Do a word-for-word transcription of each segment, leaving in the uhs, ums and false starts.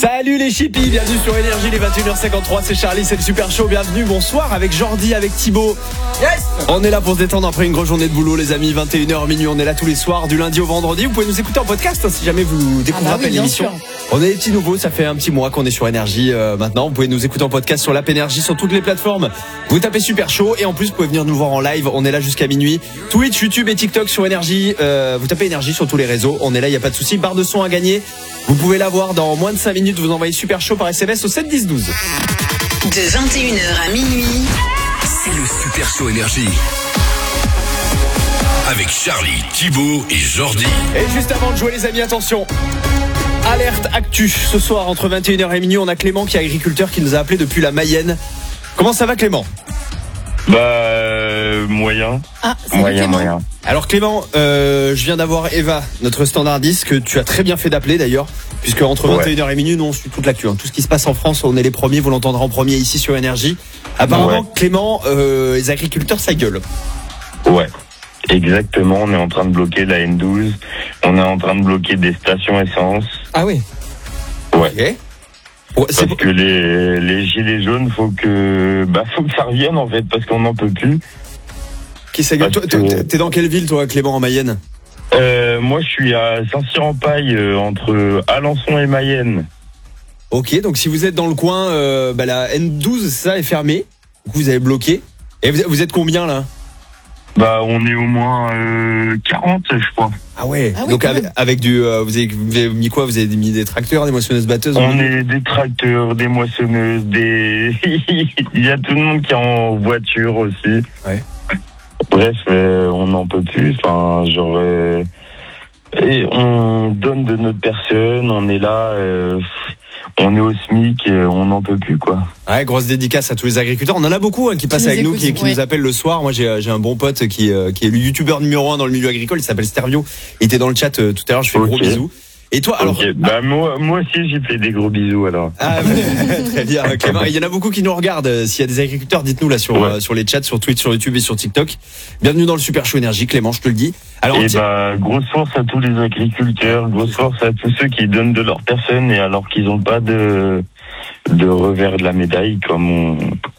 Salut les chippies, bienvenue sur Énergie, les vingt et une heures cinquante-trois, c'est Charlie, c'est le Super Show, bienvenue, bonsoir avec Jordi, avec Thibaut. Yes. On est là pour se détendre après une grosse journée de boulot les amis, vingt et une heures minuit, on est là tous les soirs, du lundi au vendredi, vous pouvez nous écouter en podcast hein, si jamais vous découvrez ah bah oui, l'émission. Sûr. On est des petits nouveaux, ça fait un petit mois qu'on est sur Énergie euh, maintenant, vous pouvez nous écouter en podcast sur l'app Énergie, sur toutes les plateformes. Vous tapez Super Show et en plus vous pouvez venir nous voir en live, on est là jusqu'à minuit. Twitch, YouTube et TikTok sur Énergie, euh, vous tapez Énergie sur tous les réseaux, on est là, il n'y a pas de souci, barre de son à gagner. Vous pouvez l'avoir dans moins de cinq minutes, vous envoyez Super Show par S M S au sept dix douze. De vingt et une heures à minuit, c'est le Super Show Énergie. Avec Charlie, Thibaut et Jordi. Et juste avant de jouer les amis, attention. Alerte Actu, ce soir entre vingt et une heures et minuit, on a Clément qui est agriculteur qui nous a appelé depuis la Mayenne. Comment ça va Clément ? Bah euh, moyen. Ah, c'est moyen, moyen. Alors Clément, euh, je viin d'avoir Eva, notre standardiste, que tu as très bien fait d'appeler d'ailleurs, puisque entre vingt et une heures et minuit, nous on suit toute l'actu. Hein. Tout ce qui se passe en France, on est les premiers, vous l'entendrez en premier ici sur Énergie. Apparemment, ouais. Clément, euh, les agriculteurs, ça gueule. Ouais, exactement. On est en train de bloquer la N douze. On est en train de bloquer des stations essence. Ah oui. Ouais. Okay. Ouais, parce c'est... que les, les gilets jaunes, faut que, bah, faut que ça revienne en fait, parce qu'on n'en peut plus. Qui ça gueule ? Toi, que... T'es dans quelle ville, toi, Clément, en Mayenne ? euh, Moi, je suis à Saint-Cyr-en-Paille, euh, entre Alençon et Mayenne. Ok, donc si vous êtes dans le coin, euh, bah, la N douze, ça, est fermée. Du coup, vous avez bloqué. Et vous, vous êtes combien, là ? Bah, on est au moins euh, quarante, je crois. Ah ouais, ah oui, donc avec, avec du... Euh, vous, avez, vous avez mis quoi ? Vous avez mis des tracteurs, des moissonneuses batteuses ? On est des tracteurs, des moissonneuses, des... Il y a tout le monde qui est en voiture aussi. Ouais. Bref, euh, on n'en peut plus. Enfin, genre... Euh, et on donne de notre personne, on est là... Euh, on est au SMIC, on n'en peut plus, quoi. Ouais, grosse dédicace à tous les agriculteurs. On en a beaucoup hein, qui passent avec nous, qui, qui ouais. nous appellent le soir. Moi, j'ai, j'ai un bon pote qui, euh, qui est le youtubeur numéro un dans le milieu agricole. Il s'appelle Stervio. Il était dans le chat euh, tout à l'heure. Je fais okay. gros bisous. Et toi, alors okay. bah, moi, moi aussi, j'ai fait des gros bisous, alors. Ah, très bien, Clément. Il y en a beaucoup qui nous regardent. S'il y a des agriculteurs, dites-nous là sur, ouais. euh, sur les chats, sur Twitch, sur YouTube et sur TikTok. Bienvenue dans le Super Show Énergie, Clément, je te le dis. Alors, et bah, grosse force à tous les agriculteurs, grosse force à tous ceux qui donnent de leur personne et alors qu'ils n'ont pas de, de revers de la médaille, comme on,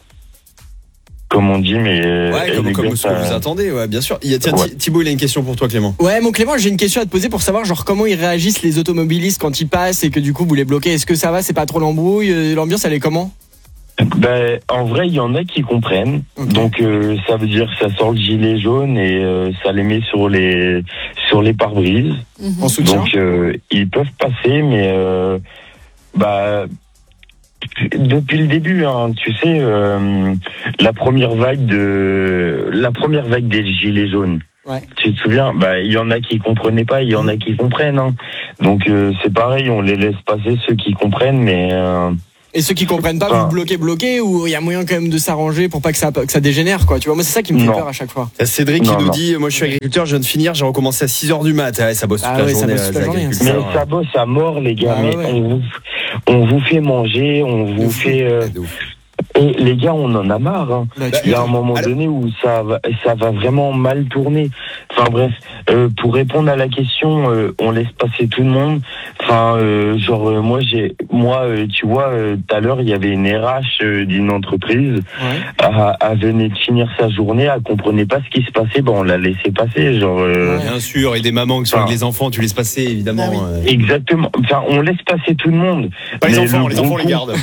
comme on dit, mais ouais, comme, comme gars, ce que vous attendez, ouais, bien sûr. Il y a, tiens, ouais. Thibaut, il a une question pour toi, Clément. Ouais, mon Clément, j'ai une question à te poser pour savoir, genre, comment ils réagissent les automobilistes quand ils passent et que du coup vous les bloquez. Est-ce que ça va, c'est pas trop l'embrouille, l'ambiance, elle est comment ? Ben, en vrai, il y en a qui comprennent. Okay. Donc, euh, ça veut dire que ça sort le gilet jaune et euh, ça les met sur les sur les pare-brises. Mm-hmm. En soutien. Donc, euh, ils peuvent passer, mais euh, bah. Depuis le début, hein, tu sais, euh, la première vague de la première vague des gilets jaunes. Ouais. Tu te souviens ? Bah, il y en a qui comprenaient pas, il y en a qui comprennent. Hein. Donc euh, c'est pareil, on les laisse passer ceux qui comprennent, mais. Euh, Et ceux qui comprennent pas, enfin, vous bloquez, bloquez, ou il y a moyen quand même de s'arranger pour pas que ça que ça dégénère, quoi. Tu vois, moi c'est ça qui me fait non. peur à chaque fois. Il y a Cédric non, qui nous non. dit, moi je suis agriculteur, je viens de finir, j'ai recommencé à six heures du mat. Ah, ça bosse toute ah la ouais, journée. Ça bosse toute la journée mais ça bosse à mort, les gars. Ah, mais ouais. on vous on vous fait manger, on vous ouf, fait. Euh, et les gars, on en a marre. Hein. Bah, il y a un moment alors... donné où ça va, ça va vraiment mal tourner. Enfin bref, euh, pour répondre à la question, euh, on laisse passer tout le monde. Enfin, euh, genre euh, moi j'ai, moi, euh, tu vois, euh, tout à l'heure il y avait une R H euh, d'une entreprise, ouais. elle, elle venait de finir sa journée, elle comprenait pas ce qui se passait, bon on l'a laissé passer, genre. Euh... Bien sûr, et des mamans qui sont enfin, avec les enfants, tu laisses passer évidemment. Ah oui. euh... Exactement. Enfin, on laisse passer tout le monde. Pas les enfants, les enfants les gardent.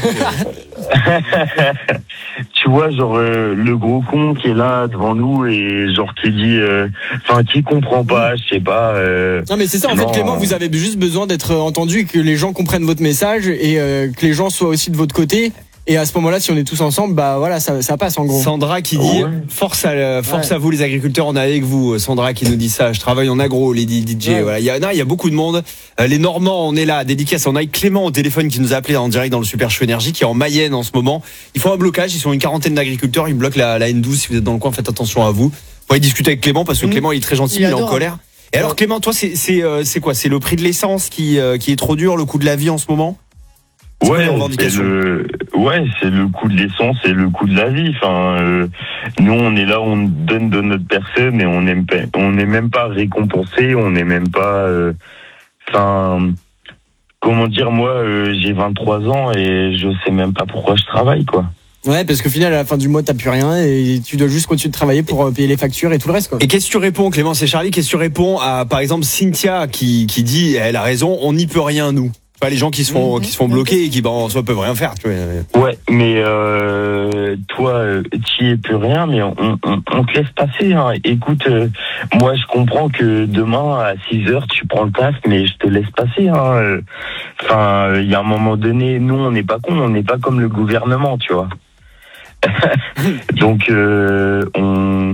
Tu vois, genre euh, le gros con qui est là devant nous et genre qui dit, enfin euh, qui comprend pas, je sais pas. Euh, non mais c'est ça en non, fait, Clément, vous avez juste besoin d'être entendu et que les gens comprennent votre message et euh, que les gens soient aussi de votre côté. Et à ce moment-là, si on est tous ensemble, bah voilà, ça, ça passe en gros. Sandra qui dit, ouais. force à force ouais. à vous les agriculteurs, on est avec vous. Sandra qui nous dit ça. Je travaille en agro, les D J. Ouais. Voilà, il y a, non, il y a beaucoup de monde. Euh, les Normands, on est là. Dédicace. On a Clément au téléphone qui nous a appelé en direct dans le Super Show Énergie, qui est en Mayenne en ce moment. Ils font un blocage. Ils sont une quarantaine d'agriculteurs. Ils bloquent la, la N douze. Si vous êtes dans le coin, faites attention à vous. Vous pouvez discuter avec Clément parce que mmh. Clément il est très gentil, il, il est en colère. Et alors Clément, toi, c'est c'est euh, c'est quoi ? C'est le prix de l'essence qui euh, qui est trop dur, le coût de la vie en ce moment ? Ouais, c'est le, ouais, c'est le coût de l'essence et le coût de la vie. Enfin, euh, nous, on est là, on donne de notre personne et on n'aime pas, on n'est même pas récompensé, on n'est même pas, enfin, comment dire, moi, euh, j'ai vingt-trois ans et je sais même pas pourquoi je travaille, quoi. Ouais, parce qu'au final, à la fin du mois, t'as plus rien et tu dois juste continuer de travailler pour payer les factures et tout le reste, quoi. Et qu'est-ce que tu réponds, Clément? C'est Charlie. Qu'est-ce que tu réponds à, par exemple, Cynthia qui, qui dit, elle a raison, on n'y peut rien, nous. Pas les gens qui se font, mmh, qui se font bloquer et qui, ben, en soi, peuvent rien faire, tu vois. Ouais, mais euh, toi, tu y es plus rien, mais on, on, on te laisse passer. Hein. Écoute, euh, moi, je comprends que demain, à six heures, tu prends le taf, mais je te laisse passer. Hein. Enfin, il y a un moment donné, nous, on n'est pas cons, on n'est pas comme le gouvernement, tu vois. Donc, euh, on...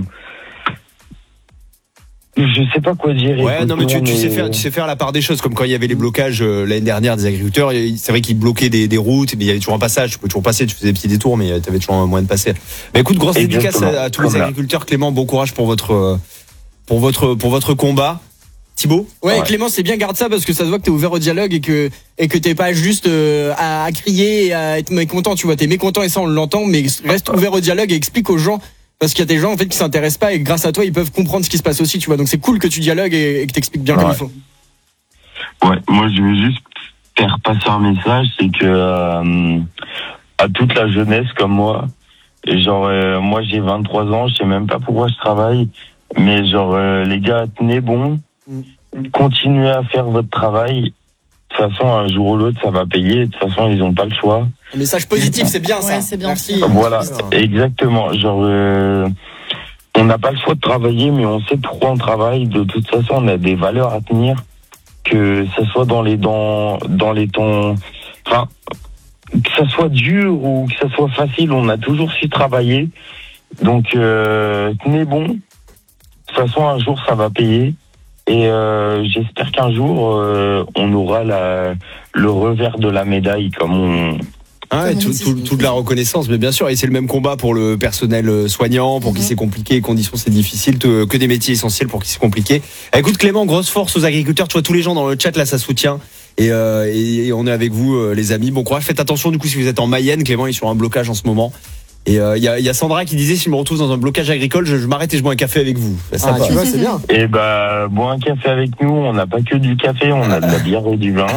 Je sais pas quoi dire. Ouais, écoute, non, mais tu, tu mais... sais faire, tu sais faire la part des choses. Comme quand il y avait les blocages euh, l'année dernière des agriculteurs, c'est vrai qu'ils bloquaient des, des routes, mais il y avait toujours un passage. Tu pouvais toujours passer, tu faisais des petits détours, mais tu avais toujours un moyen de passer. Mais écoute, grosse dédicace à, à tous les agriculteurs. Clément, bon courage pour votre, pour votre, pour votre combat. Thibaut? Ouais, ouais, Clément, c'est bien, garde ça parce que ça se voit que t'es ouvert au dialogue et que et que t'es pas juste euh, à, à crier et à être mécontent. Tu vois, t'es mécontent et ça on l'entend, mais reste ouvert au dialogue et explique aux gens. Parce qu'il y a des gens en fait qui s'intéressent pas et grâce à toi ils peuvent comprendre ce qui se passe aussi, tu vois. Donc c'est cool que tu dialogues et, et que t'expliques bien ouais. comme il faut. Ouais, moi je veux juste faire passer un message, c'est que euh, à toute la jeunesse comme moi, et genre euh, moi j'ai vingt-trois ans, je sais même pas pourquoi je travaille, mais genre euh, les gars tenez bon, mm. continuez à faire votre travail. De toute façon, un jour ou l'autre, ça va payer. De toute façon, ils n'ont pas le choix. Un message positif, c'est bien ça. Ouais, c'est bien. Merci. Voilà, exactement. Genre, euh, on n'a pas le choix de travailler, mais on sait pourquoi on travaille. De toute façon, on a des valeurs à tenir, que ça soit dans les dans dans les temps, enfin, que ça soit dur ou que ça soit facile, on a toujours su travailler. Donc, euh, tenez bon. De toute façon, un jour, ça va payer. Et euh, j'espère qu'un jour, euh, on aura la, le revers de la médaille, comme on... Ah ouais, tout, tout, toute la reconnaissance, mais bien sûr, et c'est le même combat pour le personnel soignant, pour mm-hmm. qui c'est compliqué, les conditions c'est difficile, que, que des métiers essentiels pour qui c'est compliqué. Écoute Clément, grosse force aux agriculteurs, tu vois tous les gens dans le chat là, ça soutient. Et, euh, et, et on est avec vous euh, les amis, bon courage, faites attention du coup si vous êtes en Mayenne, Clément est sur un blocage en ce moment. Et il euh, y, a, y a Sandra qui disait si je me retrouve dans un blocage agricole, je, je m'arrête et je bois un café avec vous. Ah, tu vois, c'est bien. Et bah, bois un café avec nous. On n'a pas que du café, on a de la bière et du vin.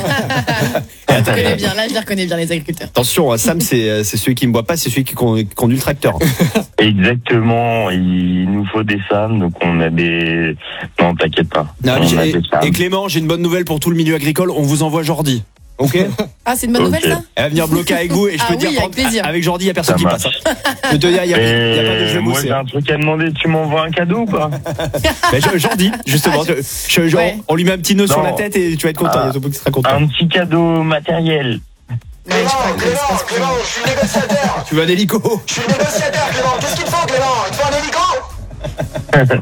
Je connais bien, là, je les reconnais bien les agriculteurs. Attention, Sam, c'est c'est celui qui ne boit pas, c'est celui qui conduit le tracteur. Exactement. Il nous faut des Sam, donc on a des. Non, t'inquiète pas. Non, et, et Clément, j'ai une bonne nouvelle pour tout le milieu agricole. On vous envoie Jordi. Ok. Ah, c'est une bonne okay. nouvelle ça. Elle va venir bloquer avec vous et je ah peux oui, dire avec, plaisir. avec Jordi il y a personne ça qui marche. passe. Hein. Je te dis il y a, y a pas de jeu. Moi j'ai un truc à demander, tu m'envoies un cadeau ou pas? Ben, Jordi justement, ah, je, je, je, ouais. on lui met un petit nœud non. sur la tête et tu vas être content. Ah, il y a sera content. Un petit cadeau matériel. Ouais, je crois que Clément, Clément, je suis négociateur. Tu veux un hélico? Je suis négociateur, Clément. Qu'est-ce qu'il te faut, Clément? Il te faut un hélico?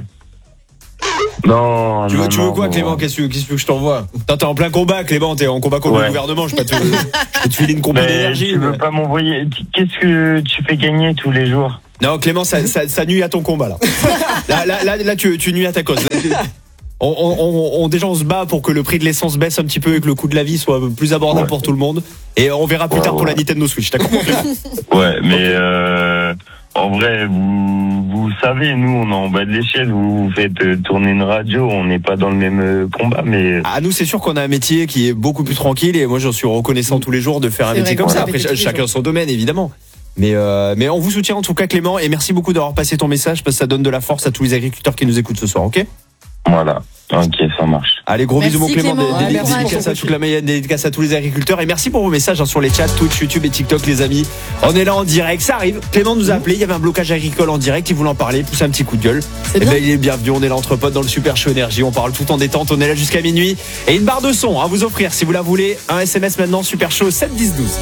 Non, tu veux, non, tu veux non, quoi, non. Clément? Qu'est-ce que, qu'est-ce que je t'envoie? T'es en plein combat, Clément. T'es en combat contre ouais. le gouvernement. Je peux te, je peux te filer une compagnie d'énergie. Tu veux mais... pas m'envoyer? Qu'est-ce que tu fais gagner tous les jours? Non, Clément, ça, ça, ça nuit à ton combat là. Là, là, là, là tu, tu nuis à ta cause. Là, tu... on, on, on, on, déjà, on se bat pour que le prix de l'essence baisse un petit peu et que le coût de la vie soit plus abordable ouais. pour tout le monde. Et on verra plus ouais, tard ouais. pour la Nintendo Switch. T'as compris? Ouais, mais euh, en vrai, vous, vous savez, nous, on est en bas de l'échelle. Vous, vous faites tourner une radio, on n'est pas dans le même combat, mais. Ah, nous, c'est sûr qu'on a un métier qui est beaucoup plus tranquille et moi, j'en suis reconnaissant tous les jours de faire un métier comme ça. Après, chacun son domaine, évidemment. Mais euh, mais on vous soutient en tout cas, Clément, et merci beaucoup d'avoir passé ton message parce que ça donne de la force à tous les agriculteurs qui nous écoutent ce soir, ok? Voilà, ok, ça marche. Allez, gros merci bisous mon Clément, Clément. Des, des, ouais, des dédicaces à toute la Mayenne, des dédicaces à tous les agriculteurs et merci pour vos messages hein, sur les chats, Twitch, YouTube et TikTok les amis. On est là en direct, ça arrive. Clément nous a appelé, il y avait un blocage agricole en direct, il voulait en parler, pousse un petit coup de gueule. Et ben il est bienvenu, on est là entre potes dans le Super Show Énergie, on parle tout en détente, on est là jusqu'à minuit et une barre de son à vous offrir si vous la voulez. Un S M S maintenant, Super Show sept dix douze.